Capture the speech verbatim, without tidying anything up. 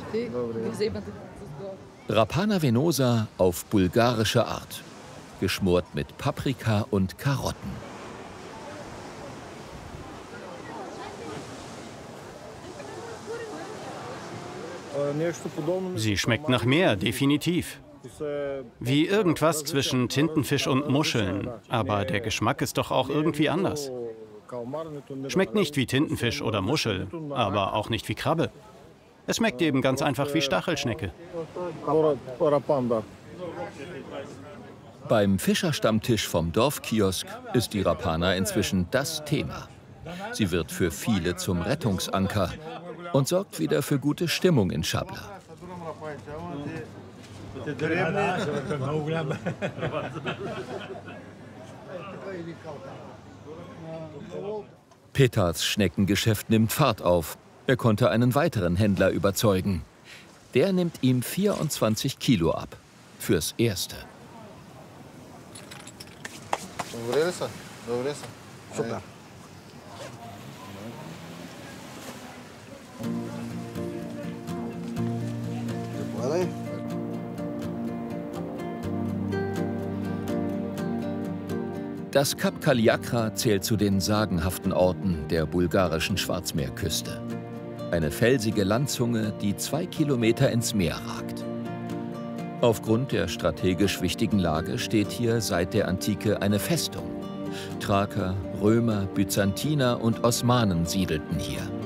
Rapana venosa auf bulgarische Art, geschmort mit Paprika und Karotten. Sie schmeckt nach Meer, definitiv. Wie irgendwas zwischen Tintenfisch und Muscheln. Aber der Geschmack ist doch auch irgendwie anders. Schmeckt nicht wie Tintenfisch oder Muschel, aber auch nicht wie Krabbe. Es schmeckt eben ganz einfach wie Stachelschnecke. Beim Fischerstammtisch vom Dorfkiosk ist die Rapana inzwischen das Thema. Sie wird für viele zum Rettungsanker und sorgt wieder für gute Stimmung in Schabla. Peters Schneckengeschäft nimmt Fahrt auf. Er konnte einen weiteren Händler überzeugen. Der nimmt ihm vierundzwanzig Kilo ab. Fürs Erste. Super. Das Kap Kaliakra zählt zu den sagenhaften Orten der bulgarischen Schwarzmeerküste. Eine felsige Landzunge, die zwei Kilometer ins Meer ragt. Aufgrund der strategisch wichtigen Lage steht hier seit der Antike eine Festung. Thraker, Römer, Byzantiner und Osmanen siedelten hier.